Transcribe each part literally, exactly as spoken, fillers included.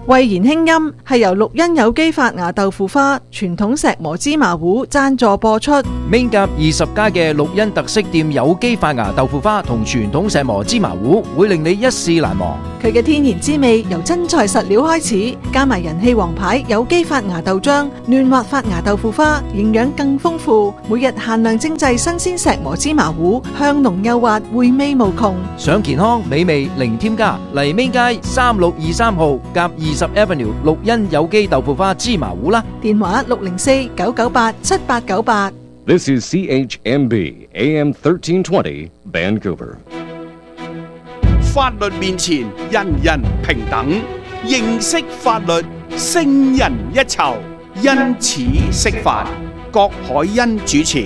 慧言輕音係由綠茵有機發芽豆腐花、傳統石磨芝麻糊贊助播出。 Main 甲二十家嘅綠茵特色店有機發芽豆腐花同傳統石磨芝麻糊會令你一試難忘。 佢嘅天然滋味由真材實料開始，加埋人氣王牌有機發芽豆漿、嫩滑發芽豆腐花，營養更豐富。每日限量精製新鮮石磨芝麻糊，香濃幼滑，回味無窮。 想健康美味零添加，嚟 Main街三六二三號甲二十 Avenue 綠茵有機豆腐花芝麻糊啦。 電話六零四九九八七八九八。 This is C H M B A M thirteen twenty Vancouver。 法律面前人人平等，認識法律勝人一籌。因此釋法，郭海欣主持。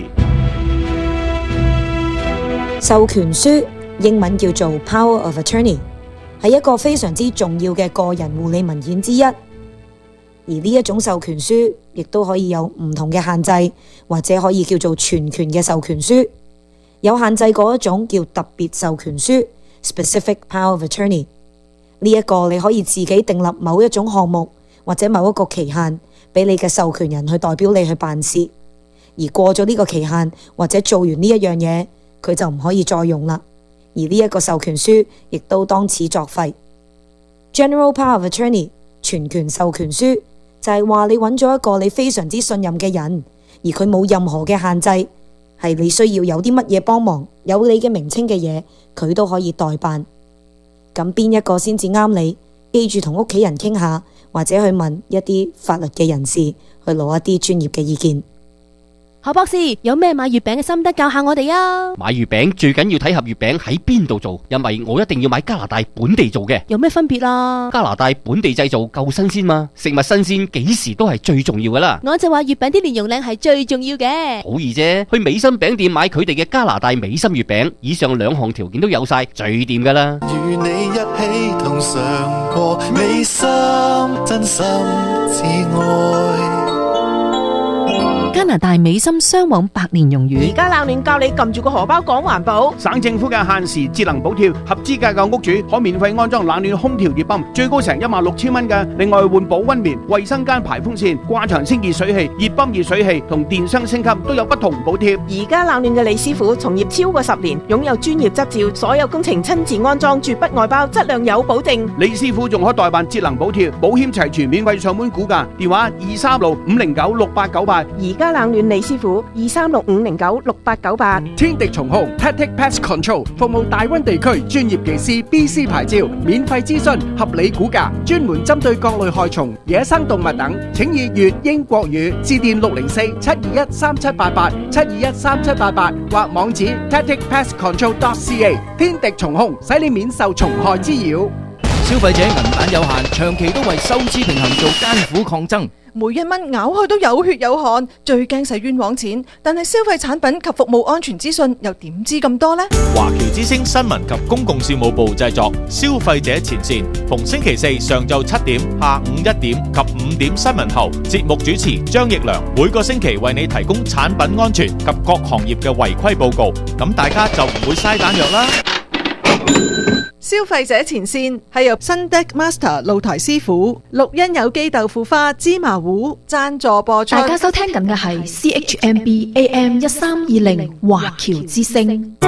授權書英文叫做 Power of Attorney， 係一個非常之重要嘅個人護理文件之一。而呢一種授權書亦都可以有唔同嘅限制，或者可以叫做全權嘅授權書。有限制嗰一種叫特別授權書 Specific Power of Attorney。呢一個你可以自己訂立某一種項目或者某一個期限，俾你嘅授權人去代表你去辦事。而過咗呢個期限或者做完呢一樣嘢，佢就唔可以再用啦。而呢一個授權書亦都當此作廢。General Power of Attorney 全權授權書就係話你揾咗一個你非常之信任嘅人，而佢冇任何嘅限制，係你需要有啲乜嘢幫忙，有你嘅名稱嘅嘢，佢都可以代辦。咁邊一個先至啱你？記住同屋企人傾下，或者去問一啲法律嘅人士，去攞一啲專業嘅意見。 何博士，有咩買月餅嘅心得教下我哋啊？ 買月餅最緊要睇盒月餅喺邊度做，因為我一定要買加拿大本地做嘅。 有咩分別啊？ 加拿大本地製造夠新鮮嘛，食物新鮮幾時都係最重要噶啦。 我就話月餅啲蓮蓉靚係最重要嘅。 好易啫，去美心餅店買佢哋嘅加拿大美心月餅，以上兩項條件都有晒，最掂噶啦。 與你一起同嘗過美心，真心至愛。 加拿大美心雙黃白蓮蓉魚， 而家冷暖教你撳住個荷包講環保。 省政府嘅限時節能補貼，合資格嘅屋主可免費安裝冷暖空調熱泵，最高成一萬六千蚊嘅。另外換保溫棉、衛生間排風扇、掛牆清熱水器、熱泵熱水器同電箱升級都有不同補貼。 而家冷暖嘅李師傅從業超過十年，擁有專業執照，所有工程親自安裝，絕不外包，質量有保證。 李師傅仲可代辦節能補貼，保險齊全，免費上門估價，電話二三六五零九六八九八。 而家冷暖李師傅二三六五零九六八九八。 天敵蟲控 Tactic Pest Control 服務大溫地區，專業技師 B C 牌照，免費諮詢，合理估價，專門針對各類害蟲、野生動物等，請以粵英國語致電六零四七二一三七八八七二一三七八八或網址 tactic pest control dot c a。 天敵蟲控使你免受蟲害滋擾。 消費者銀彈有限，長期都為收支平衡做艱苦抗爭。 每一蚊咬開都有血有汗，最驚使冤枉錢。但係消費產品及服務安全資訊又點知咁多呢？ 華僑之聲新聞及公共事務部製作，消費者前線，逢星期四上晝七點、下午一點及五點新聞後，節目主持張奕良每個星期為你提供產品安全及各行業嘅違規報告，咁大家就唔會嘥彈藥啦。 消費者前線係由新 Deck Master 露台師傅、綠茵有機豆腐花芝麻糊贊助播出。 大家收聽緊嘅係 C H M B A M 一三二零華僑之聲。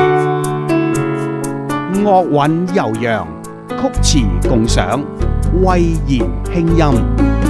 樂韻悠揚，曲詞共賞，慧言輕音。